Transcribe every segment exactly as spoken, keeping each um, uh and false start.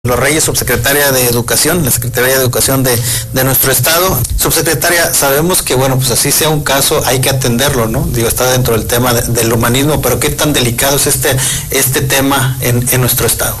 Los Reyes, subsecretaria de Educación, la Secretaría de Educación de, de nuestro estado. Subsecretaria, sabemos que, bueno, pues así sea un caso, hay que atenderlo, ¿no? Digo, está dentro del tema de, del humanismo, pero ¿qué tan delicado es este, este tema en, en nuestro estado?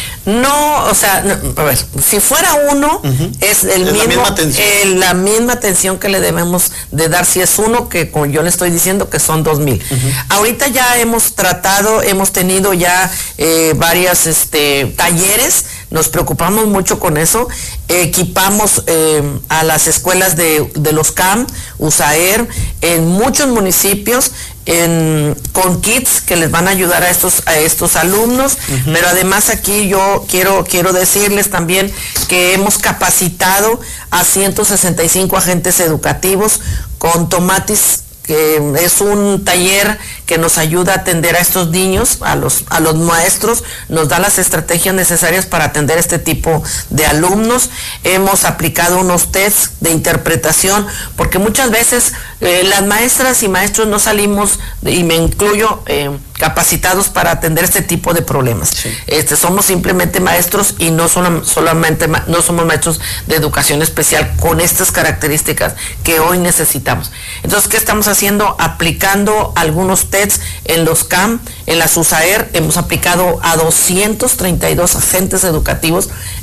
No, o sea, no, a ver, si fuera uno, uh-huh. es el es mismo, la misma, atención. Eh, la misma atención que le debemos de dar si es uno, que como yo le estoy diciendo que son dos mil. Uh-huh. Ahorita ya hemos tratado, hemos tenido ya eh, varias este, talleres, nos preocupamos mucho con eso, equipamos eh, a las escuelas de, de los C A M, USAER, en muchos municipios, En, con kits que les van a ayudar a estos a estos alumnos, uh-huh. pero además aquí yo quiero quiero decirles también que hemos capacitado a ciento sesenta y cinco agentes educativos con Tomatis, que es un taller que nos ayuda a atender a estos niños, a los, a los maestros, nos da las estrategias necesarias para atender este tipo de alumnos. Hemos aplicado unos tests de interpretación, porque muchas veces eh, las maestras y maestros no salimos, y me incluyo, eh, capacitados para atender este tipo de problemas. Sí. Este, somos simplemente maestros y no solo, solamente no somos maestros de educación especial con estas características que hoy necesitamos. Entonces, ¿qué estamos haciendo? Aplicando algunos tests en los C A M, en las USAER. Hemos aplicado a doscientos treinta y dos agentes educativos.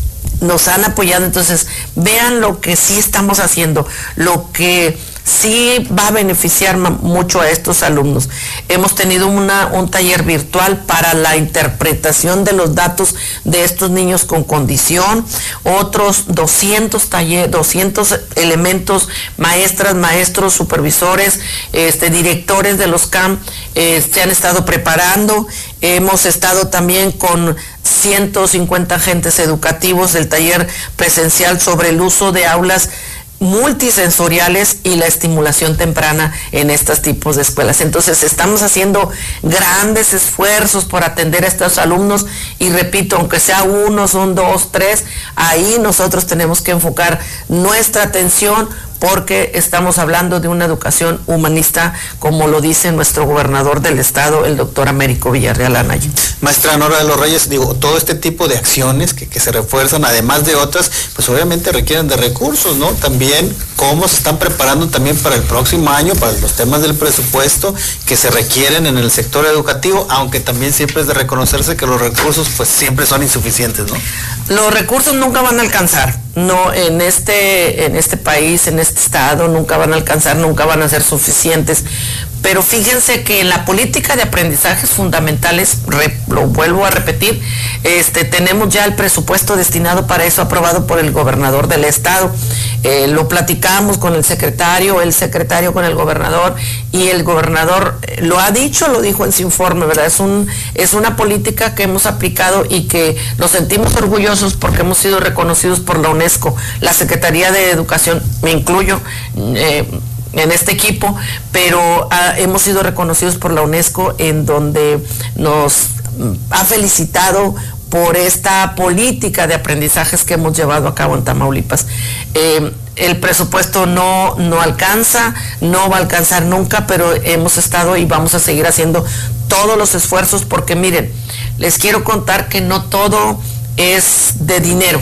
Nos han apoyado, entonces vean lo que sí estamos haciendo, lo que sí va a beneficiar mucho a estos alumnos. Hemos tenido una, un taller virtual para la interpretación de los datos de estos niños con condición, otros doscientos talleres, doscientos elementos, maestras, maestros, supervisores, este, directores de los C A M eh, se han estado preparando. Hemos estado también con ciento cincuenta agentes educativos del taller presencial sobre el uso de aulas multisensoriales y la estimulación temprana en estos tipos de escuelas. Entonces estamos haciendo grandes esfuerzos por atender a estos alumnos y repito, aunque sea uno, son dos, tres, ahí nosotros tenemos que enfocar nuestra atención, porque estamos hablando de una educación humanista, como lo dice nuestro gobernador del estado, el doctor Américo Villarreal Anaya. Maestra Nora de los Reyes, digo, todo este tipo de acciones que, que se refuerzan, además de otras, pues obviamente requieren de recursos, ¿no? También, ¿cómo se están preparando también para el próximo año, para los temas del presupuesto que se requieren en el sector educativo, aunque también siempre es de reconocerse que los recursos pues siempre son insuficientes, ¿no? Los recursos nunca van a alcanzar, no, en este, en este país, en este estado, nunca van a alcanzar, nunca van a ser suficientes. Pero fíjense que en la política de aprendizajes fundamentales, re, lo vuelvo a repetir, este, tenemos ya el presupuesto destinado para eso, aprobado por el gobernador del estado. Eh, lo platicamos con el secretario, el secretario con el gobernador, y el gobernador lo ha dicho, lo dijo en su informe, ¿verdad? Es, un, es una política que hemos aplicado y que nos sentimos orgullosos porque hemos sido reconocidos por la UNESCO. La Secretaría de Educación, me incluyo, eh, en este equipo, pero ah, hemos sido reconocidos por la UNESCO, en donde nos ha felicitado por esta política de aprendizajes que hemos llevado a cabo en Tamaulipas. Eh, el presupuesto no, no alcanza, no va a alcanzar nunca, pero hemos estado y vamos a seguir haciendo todos los esfuerzos, porque miren, les quiero contar que no todo es de dinero.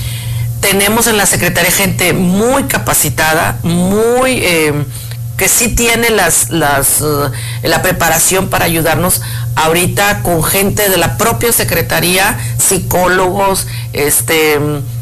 Tenemos en la Secretaría gente muy capacitada, muy eh, que sí tiene las, las, uh, la preparación para ayudarnos ahorita, con gente de la propia Secretaría, psicólogos, este,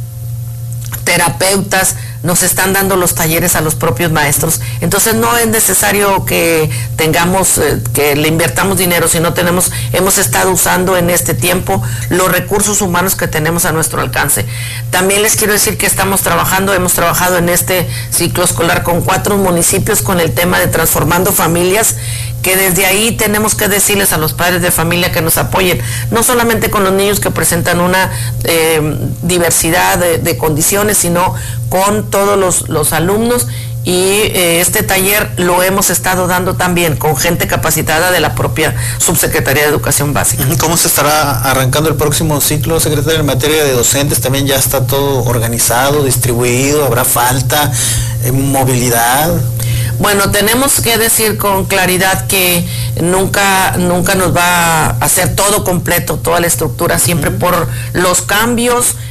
terapeutas, nos están dando los talleres a los propios maestros. Entonces no es necesario que tengamos, eh, que le invertamos dinero, sino tenemos, hemos estado usando en este tiempo los recursos humanos que tenemos a nuestro alcance. También les quiero decir que estamos trabajando, hemos trabajado en este ciclo escolar con cuatro municipios con el tema de Transformando Familias, que desde ahí tenemos que decirles a los padres de familia que nos apoyen, no solamente con los niños que presentan una eh, diversidad de, de condiciones, sino con todos los, los alumnos, y eh, este taller lo hemos estado dando también con gente capacitada de la propia Subsecretaría de Educación Básica. ¿Cómo se estará arrancando el próximo ciclo, secretario, en materia de docentes? ¿También ya está todo organizado, distribuido? ¿Habrá falta, eh, movilidad? Bueno, tenemos que decir con claridad que nunca, nunca nos va a hacer todo completo, toda la estructura, siempre uh-huh. por los cambios